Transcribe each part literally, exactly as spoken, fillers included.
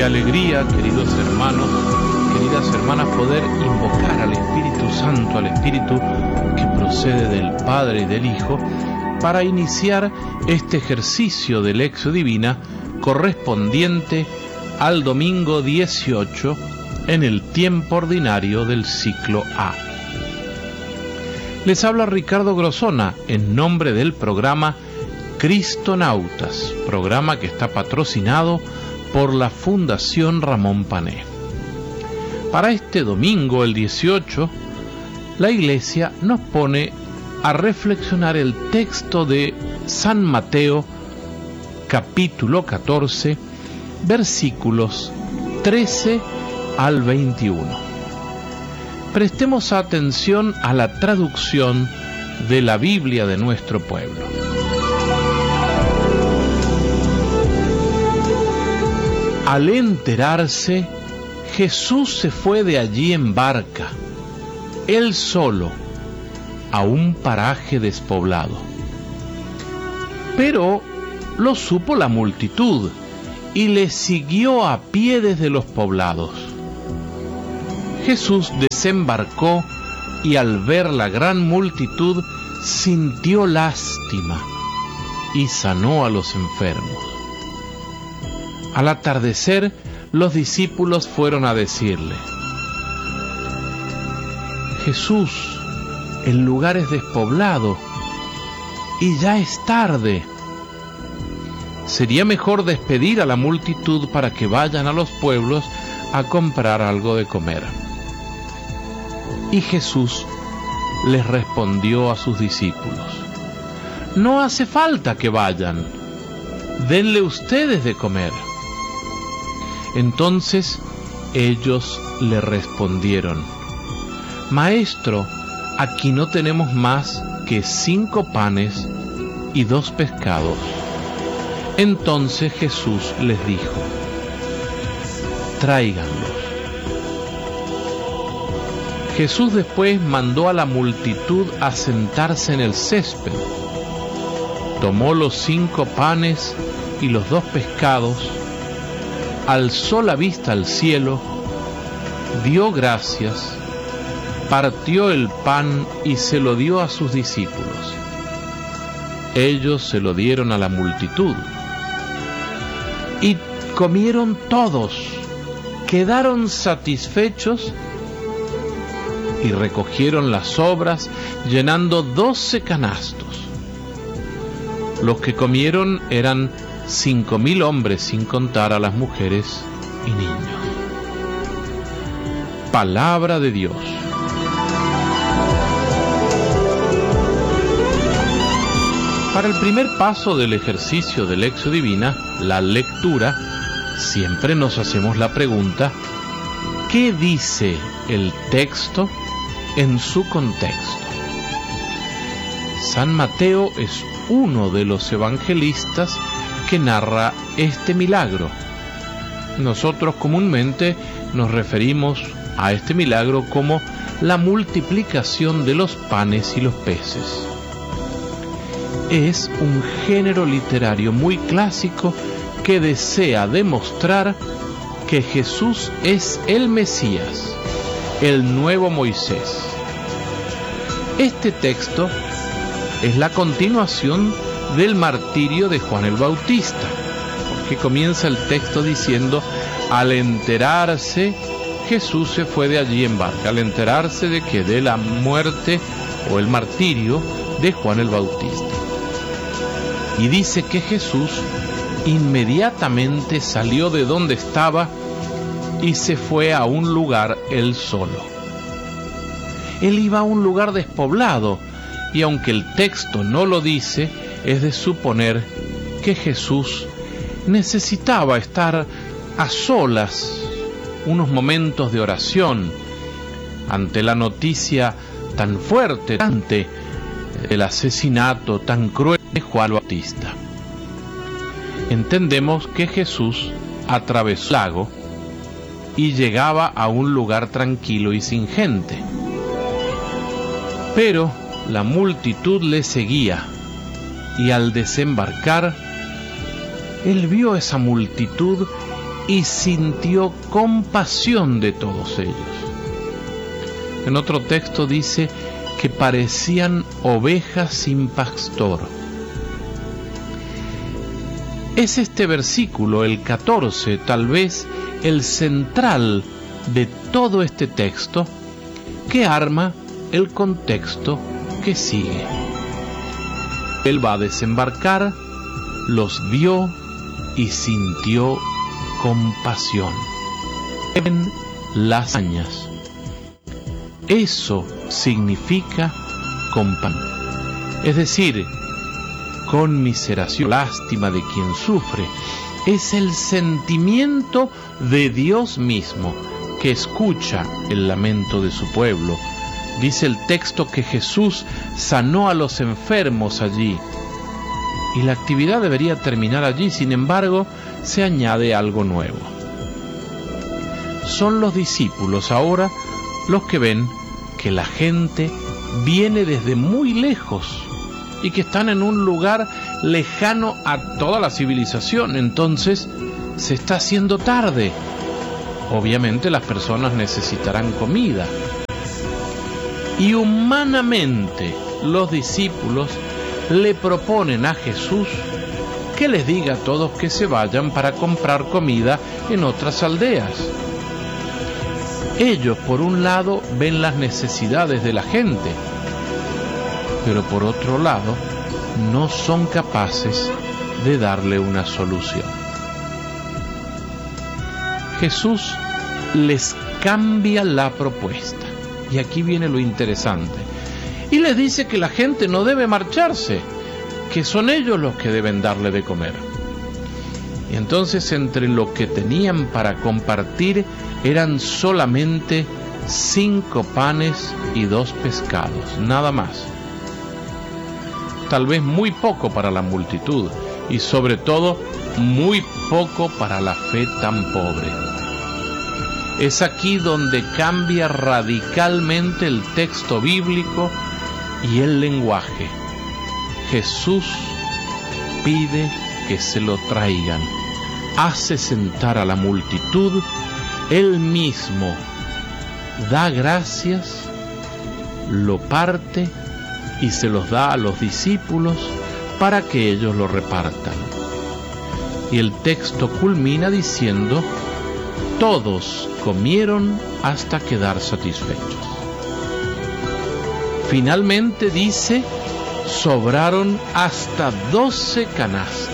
Qué alegría, queridos hermanos, queridas hermanas, poder invocar al Espíritu Santo, al Espíritu que procede del Padre y del Hijo, para iniciar este ejercicio de Lectio Divina correspondiente al domingo dieciocho en el tiempo ordinario del ciclo A. Les habla Ricardo Grosona en nombre del programa Cristonautas, programa que está patrocinado por la Fundación Ramón Pané. Para este domingo, el dieciocho, la Iglesia nos pone a reflexionar el texto de San Mateo, capítulo catorce, versículos trece al veintiuno. Prestemos atención a la traducción de la Biblia de nuestro pueblo. Al enterarse, Jesús se fue de allí en barca, él solo, a un paraje despoblado. Pero lo supo la multitud y le siguió a pie desde los poblados. Jesús desembarcó y al ver la gran multitud sintió lástima y sanó a los enfermos. Al atardecer, los discípulos fueron a decirle: Jesús, el lugar es despoblado y ya es tarde. Sería mejor despedir a la multitud para que vayan a los pueblos a comprar algo de comer. Y Jesús les respondió a sus discípulos: No hace falta que vayan, denle ustedes de comer. Entonces ellos le respondieron: Maestro, aquí no tenemos más que cinco panes y dos pescados. Entonces Jesús les dijo: Tráiganlos. Jesús después mandó a la multitud a sentarse en el césped. Tomó los cinco panes y los dos pescados, alzó la vista al cielo, dio gracias, partió el pan y se lo dio a sus discípulos. Ellos se lo dieron a la multitud. Y comieron todos, quedaron satisfechos y recogieron las sobras, llenando doce canastos. Los que comieron eran cinco mil hombres, sin contar a las mujeres y niños. Palabra de Dios. Para el primer paso del ejercicio de Lectio Divina, la lectura, siempre nos hacemos la pregunta: ¿qué dice el texto en su contexto? San Mateo es uno de los evangelistas que narra este milagro. Nosotros comúnmente nos referimos a este milagro como la multiplicación de los panes y los peces. Es un género literario muy clásico que desea demostrar que Jesús es el Mesías, el nuevo Moisés. Este texto es la continuación del martirio de Juan el Bautista, porque comienza el texto diciendo: al enterarse, Jesús se fue de allí en barca. Al enterarse de que de la muerte o el martirio de Juan el Bautista. Y dice que Jesús inmediatamente salió de donde estaba y se fue a un lugar él solo. Él iba a un lugar despoblado, y aunque el texto no lo dice, es de suponer que Jesús necesitaba estar a solas, unos momentos de oración, ante la noticia tan fuerte, ante el asesinato tan cruel de Juan el Bautista. Entendemos que Jesús atravesó el lago y llegaba a un lugar tranquilo y sin gente. Pero la multitud le seguía, y al desembarcar, él vio esa multitud y sintió compasión de todos ellos. En otro texto dice que parecían ovejas sin pastor. Es este versículo, el catorce, tal vez el central de todo este texto, que arma el contexto que sigue. Él va a desembarcar, los vio y sintió compasión. En las hazañas. Eso significa compasión. Es decir, conmiseración, lástima de quien sufre. Es el sentimiento de Dios mismo que escucha el lamento de su pueblo. Dice el texto que Jesús sanó a los enfermos allí. Y la actividad debería terminar allí, sin embargo, se añade algo nuevo. Son los discípulos ahora los que ven que la gente viene desde muy lejos y que están en un lugar lejano a toda la civilización. Entonces se está haciendo tarde. Obviamente las personas necesitarán comida. Y humanamente los discípulos le proponen a Jesús que les diga a todos que se vayan para comprar comida en otras aldeas. Ellos, por un lado, ven las necesidades de la gente, pero por otro lado, no son capaces de darle una solución. Jesús les cambia la propuesta, y aquí viene lo interesante, y les dice que la gente no debe marcharse, que son ellos los que deben darle de comer. Y entonces, entre lo que tenían para compartir eran solamente cinco panes y dos pescados, nada más. Tal vez muy poco para la multitud y sobre todo muy poco para la fe tan pobre. Es aquí donde cambia radicalmente el texto bíblico y el lenguaje. Jesús pide que se lo traigan, hace sentar a la multitud, él mismo da gracias, lo parte y se los da a los discípulos para que ellos lo repartan. Y el texto culmina diciendo: todos comieron hasta quedar satisfechos. Finalmente dice: sobraron hasta doce canastas.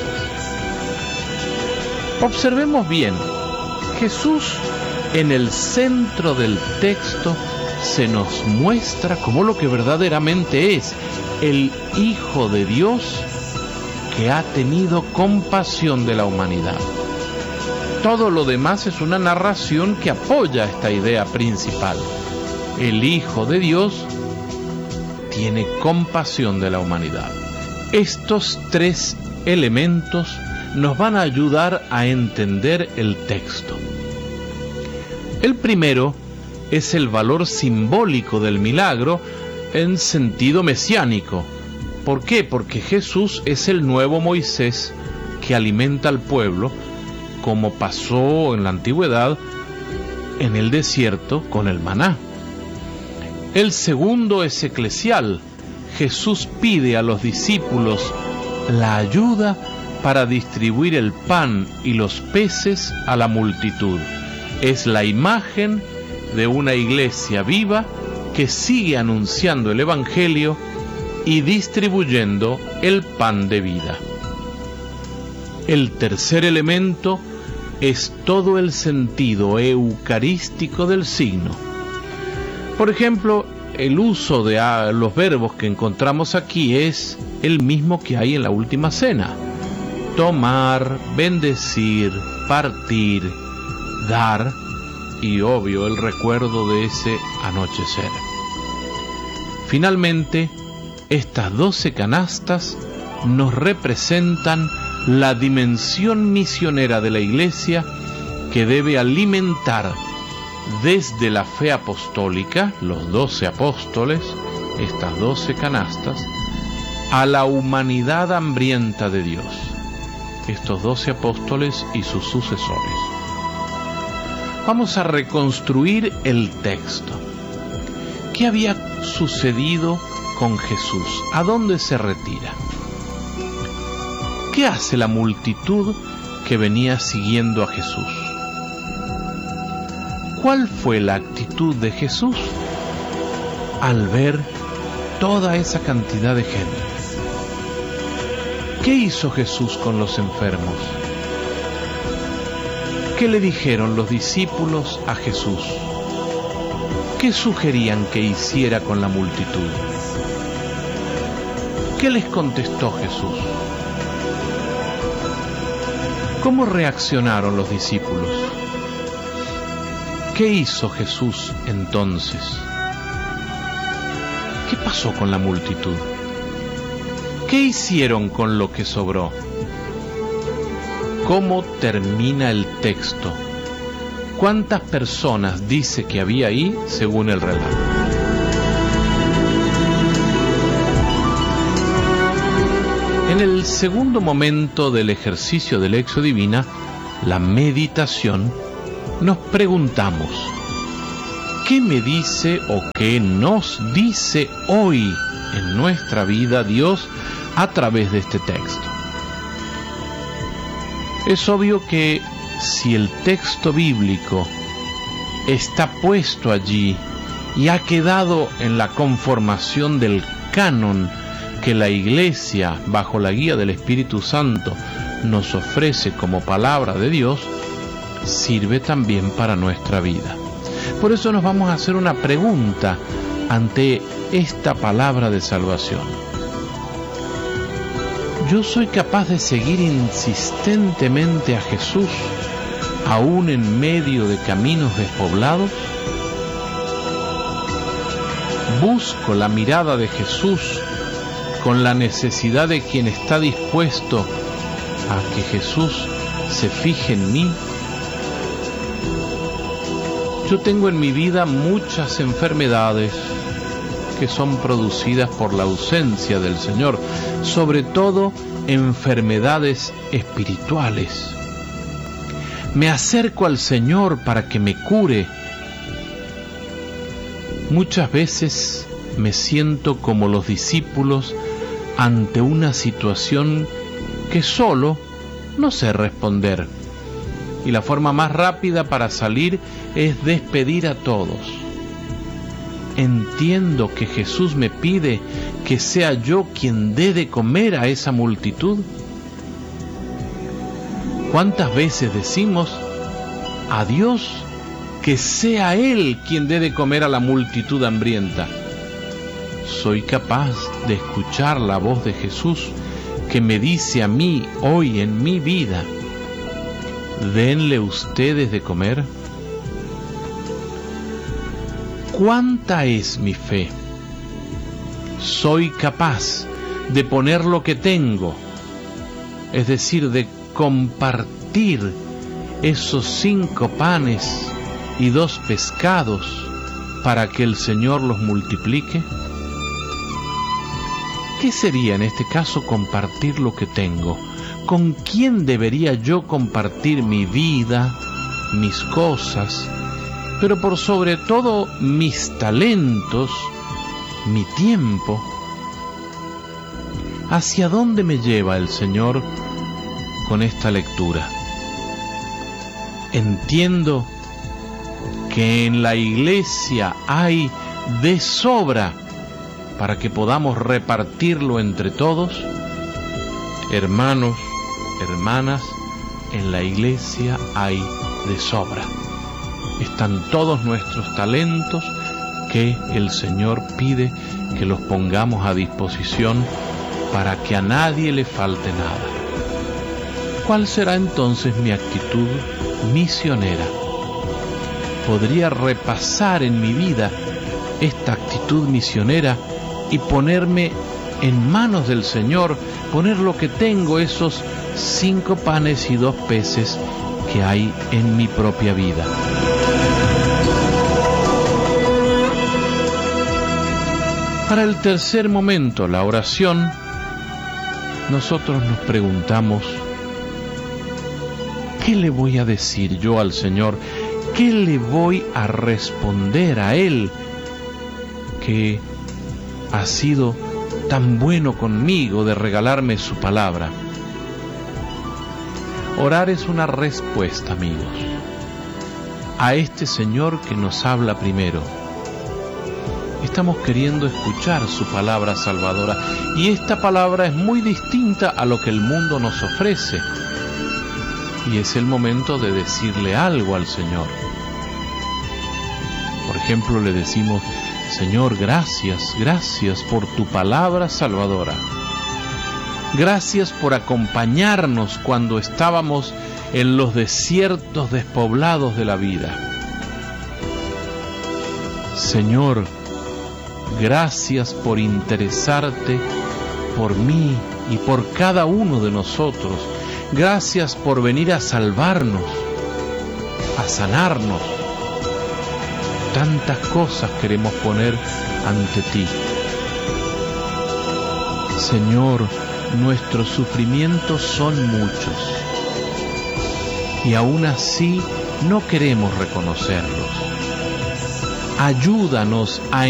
Observemos bien, Jesús en el centro del texto se nos muestra como lo que verdaderamente es, el Hijo de Dios que ha tenido compasión de la humanidad. Todo lo demás es una narración que apoya esta idea principal. El Hijo de Dios tiene compasión de la humanidad. Estos tres elementos nos van a ayudar a entender el texto. El primero es el valor simbólico del milagro en sentido mesiánico. ¿Por qué? Porque Jesús es el nuevo Moisés que alimenta al pueblo, como pasó en la antigüedad en el desierto con el maná. El segundo es eclesial. Jesús pide a los discípulos la ayuda para distribuir el pan y los peces a la multitud. Es la imagen de una iglesia viva que sigue anunciando el Evangelio y distribuyendo el pan de vida. El tercer elemento es todo el sentido eucarístico del signo. Por ejemplo, el uso de los verbos que encontramos aquí es el mismo que hay en la última cena: tomar, bendecir, partir, dar, y obvio el recuerdo de ese anochecer. Finalmente, estas doce canastas nos representan la dimensión misionera de la Iglesia, que debe alimentar desde la fe apostólica, los doce apóstoles, estas doce canastas, a la humanidad hambrienta de Dios, estos doce apóstoles y sus sucesores. Vamos a reconstruir el texto. ¿Qué había sucedido con Jesús? ¿A dónde se retira? ¿Qué hace la multitud que venía siguiendo a Jesús? ¿Cuál fue la actitud de Jesús al ver toda esa cantidad de gente? ¿Qué hizo Jesús con los enfermos? ¿Qué le dijeron los discípulos a Jesús? ¿Qué sugerían que hiciera con la multitud? ¿Qué les contestó Jesús? ¿Cómo reaccionaron los discípulos? ¿Qué hizo Jesús entonces? ¿Qué pasó con la multitud? ¿Qué hicieron con lo que sobró? ¿Cómo termina el texto? ¿Cuántas personas dice que había ahí según el relato? En el segundo momento del ejercicio de Lección Divina, la meditación, nos preguntamos, ¿qué me dice o qué nos dice hoy en nuestra vida Dios a través de este texto? Es obvio que si el texto bíblico está puesto allí y ha quedado en la conformación del canon que la Iglesia, bajo la guía del Espíritu Santo, nos ofrece como palabra de Dios, sirve también para nuestra vida. Por eso nos vamos a hacer una pregunta ante esta palabra de salvación. ¿Yo soy capaz de seguir insistentemente a Jesús, aún en medio de caminos despoblados? ¿Busco la mirada de Jesús con la necesidad de quien está dispuesto a que Jesús se fije en mí? Yo tengo en mi vida muchas enfermedades que son producidas por la ausencia del Señor, sobre todo enfermedades espirituales. Me acerco al Señor para que me cure. Muchas veces me siento como los discípulos ante una situación que solo no sé responder. Y la forma más rápida para salir es despedir a todos. Entiendo que Jesús me pide que sea yo quien dé de comer a esa multitud. ¿Cuántas veces decimos a Dios que sea Él quien dé de comer a la multitud hambrienta? Soy capaz de escuchar la voz de Jesús que me dice a mí hoy en mi vida: denle ustedes de comer. ¿Cuánta es mi fe? ¿Soy capaz de poner lo que tengo, es decir, de compartir esos cinco panes y dos pescados para que el Señor los multiplique? ¿Qué sería en este caso compartir lo que tengo? ¿Con quién debería yo compartir mi vida, mis cosas, pero por sobre todo mis talentos, mi tiempo? ¿Hacia dónde me lleva el Señor con esta lectura? Entiendo que en la Iglesia hay de sobra para que podamos repartirlo entre todos. Hermanos, hermanas, en la Iglesia hay de sobra. Están todos nuestros talentos que el Señor pide que los pongamos a disposición para que a nadie le falte nada. ¿Cuál será entonces mi actitud misionera? ¿Podría repasar en mi vida esta actitud misionera y ponerme en manos del Señor, poner lo que tengo, esos cinco panes y dos peces que hay en mi propia vida? Para el tercer momento, la oración, nosotros nos preguntamos: ¿qué le voy a decir yo al Señor ¿qué le voy a responder a Él que ha sido tan bueno conmigo de regalarme su palabra? Orar es una respuesta, amigos, a este Señor que nos habla primero. Estamos queriendo escuchar su palabra salvadora, y esta palabra es muy distinta a lo que el mundo nos ofrece. Y es el momento de decirle algo al Señor. Por ejemplo, le decimos: Señor, gracias, gracias por tu palabra salvadora. Gracias por acompañarnos cuando estábamos en los desiertos despoblados de la vida. Señor, gracias por interesarte por mí y por cada uno de nosotros. Gracias por venir a salvarnos, a sanarnos. Tantas cosas queremos poner ante ti. Señor, nuestros sufrimientos son muchos y aún así no queremos reconocerlos. Ayúdanos a